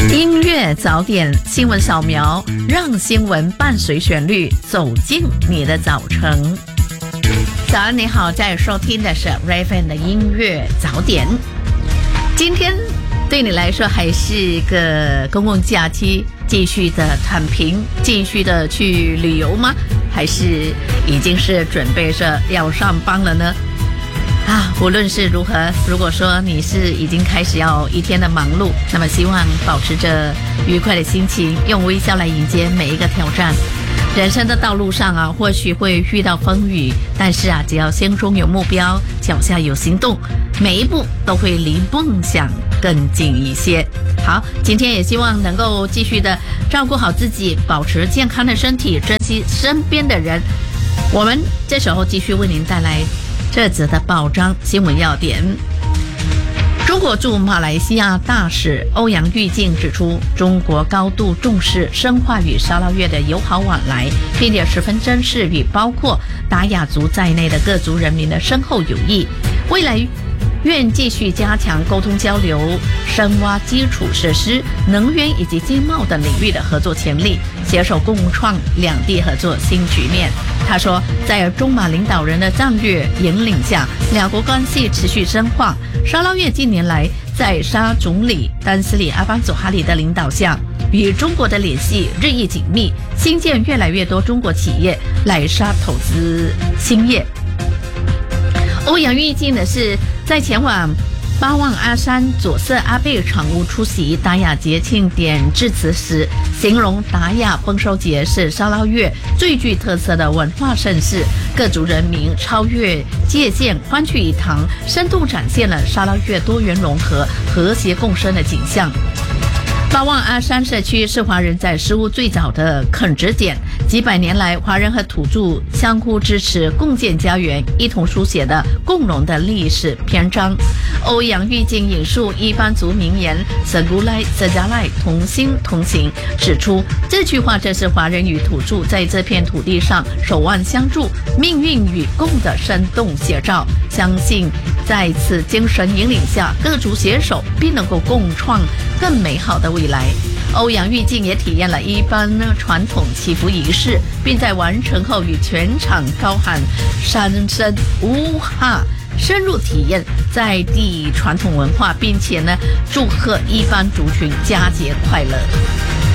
音乐早点新闻扫描，让新闻伴随旋律走进你的早晨。早安，你好，在收听的是 Raven 的音乐早点。今天对你来说还是个公共假期，继续的躺平，继续的去旅游吗？还是已经是准备着要上班了呢？无论是如何，如果说你是已经开始要一天的忙碌，那么希望保持着愉快的心情，用微笑来迎接每一个挑战。人生的道路上或许会遇到风雨，但是只要心中有目标，脚下有行动，每一步都会离梦想更近一些。好，今天也希望能够继续的照顾好自己，保持健康的身体，珍惜身边的人。我们这时候继续为您带来这则的报章新闻要点。中国驻马来西亚大使欧阳玉靖指出，中国高度重视深化与沙捞越的友好往来，并且十分珍视与包括达雅族在内的各族人民的深厚友谊，未来愿继续加强沟通交流，深挖基础设施、能源以及经贸等领域的合作潜力，携手共创两地合作新局面。他说，在中马领导人的战略引领下，两国关系持续深化。沙捞越近年来在沙总理丹斯里阿班佐哈里的领导下，与中国的联系日益紧密，新建越来越多中国企业来沙投资兴业。欧阳玉靖的是在前往巴望阿山左色阿贝场屋出席达雅节庆典致辞时，形容达雅丰收节是沙捞越最具特色的文化盛事，各族人民超越界限，欢聚一堂，深度展现了沙捞越多元融合、和谐共生的景象。巴望阿山社区是华人在事务最早的垦殖点，几百年来，华人和土著相互支持，共建家园，一同书写的共荣的历史篇章。欧阳玉靖引述伊班族名言“色古来色加来，同心同行”，指出这句话正是华人与土著在这片土地上守望相助、命运与共的生动写照。相信在此精神引领下，各族携手，并能够共创更美好的未来。欧阳玉靖也体验了一般传统祈福仪式，并在完成后与全场高喊三声乌哈，深入体验在地传统文化，并且祝贺一般族群佳节快乐。